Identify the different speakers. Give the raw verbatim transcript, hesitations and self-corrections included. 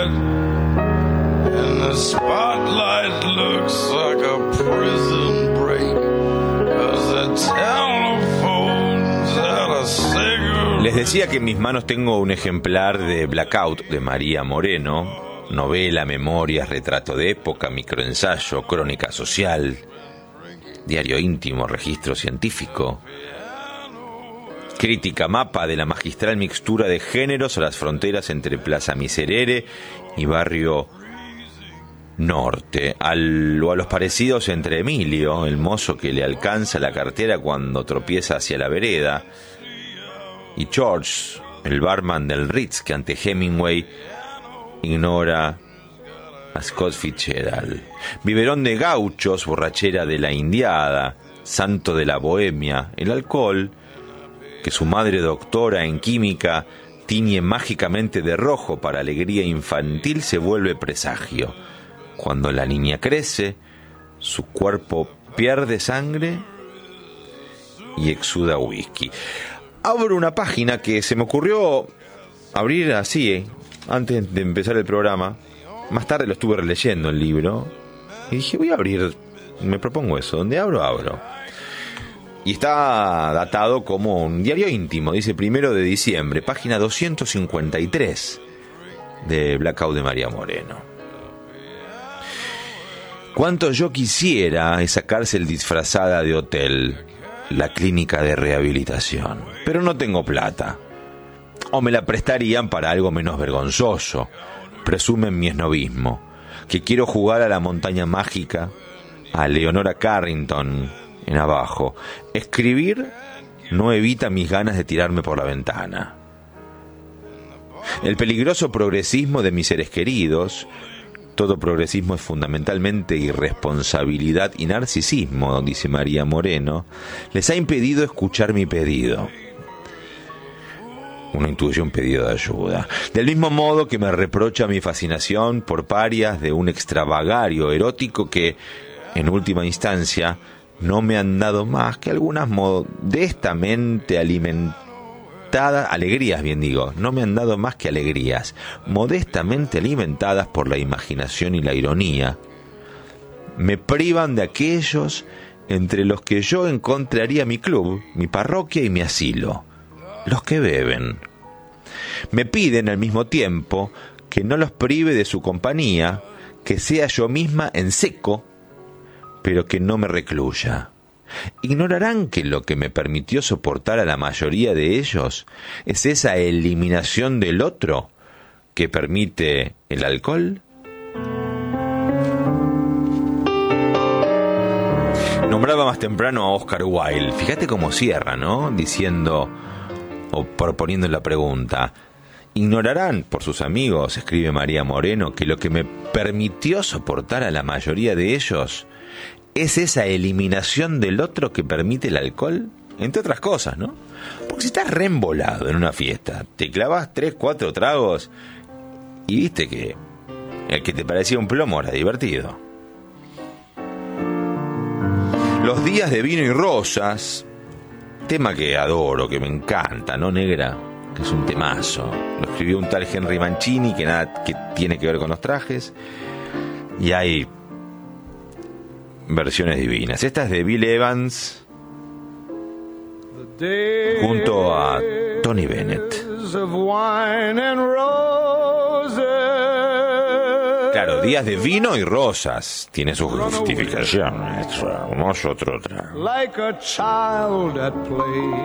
Speaker 1: night, and the spotlight looks like a prison break, 'cause the telephone's out of cigarette.
Speaker 2: Les decía que en mis manos tengo un ejemplar de Blackout de María Moreno, novela, memorias, retrato de época, microensayo, crónica social, diario íntimo, registro científico, crítica, mapa de la magistral mixtura de géneros a las fronteras entre Plaza Miserere y Barrio Norte, al, o a los parecidos entre Emilio, el mozo que le alcanza la cartera cuando tropieza hacia la vereda, y George, el barman del Ritz, que ante Hemingway ignora a Scott Fitzgerald. Biberón de gauchos, borrachera de la indiada, santo de la bohemia, el alcohol, que su madre doctora en química tiñe mágicamente de rojo para alegría infantil, se vuelve presagio. Cuando la niña crece, su cuerpo pierde sangre y exuda whisky. Abro una página que se me ocurrió abrir así, ¿eh? Antes de empezar el programa. Más tarde lo estuve releyendo el libro y dije, voy a abrir, me propongo eso, donde abro, abro. Y está datado como un diario íntimo, dice primero de diciembre, página doscientos cincuenta y tres de Blackout de María Moreno. Cuánto yo quisiera esa cárcel disfrazada de hotel, la clínica de rehabilitación, pero no tengo plata. O me la prestarían para algo menos vergonzoso. Presumen mi esnobismo, que quiero jugar a la montaña mágica, a Leonora Carrington en abajo. Escribir no evita mis ganas de tirarme por la ventana. El peligroso progresismo de mis seres queridos, todo progresismo es fundamentalmente irresponsabilidad y narcisismo, dice María Moreno, les ha impedido escuchar mi pedido. Una intuición, pedido de ayuda. Del mismo modo que me reprocha mi fascinación por parias de un extravagario erótico que, en última instancia, no me han dado más que algunas modestamente alimentadas, alegrías, bien digo, no me han dado más que alegrías, modestamente alimentadas por la imaginación y la ironía. Me privan de aquellos entre los que yo encontraría mi club, mi parroquia y mi asilo. Los que beben. Me piden al mismo tiempo que no los prive de su compañía, que sea yo misma en seco, pero que no me recluya. Ignorarán que lo que me permitió soportar a la mayoría de ellos es esa eliminación del otro que permite el alcohol. Nombraba más temprano a Oscar Wilde. Fíjate cómo cierra, ¿no? Diciendo, o proponiendo la pregunta, ignorarán por sus amigos, escribe María Moreno, que lo que me permitió soportar a la mayoría de ellos es esa eliminación del otro que permite el alcohol, entre otras cosas, ¿no? Porque si estás reembolado en una fiesta, te clavas tres, cuatro tragos y viste que el que te parecía un plomo era divertido. Los días de vino y rosas, tema que adoro, que me encanta, ¿no, negra? Que es un temazo. Lo escribió un tal Henry Mancini, que nada que tiene que ver con los trajes. Y hay versiones divinas. Esta es de Bill Evans junto a Tony Bennett. Claro, días de vino y rosas. Tiene su justificación. Nosotros otra.